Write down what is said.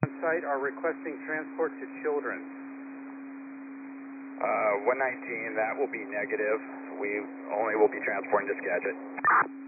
on site are requesting transport to children. 119, that will be negative. We only will be transporting to Skagit.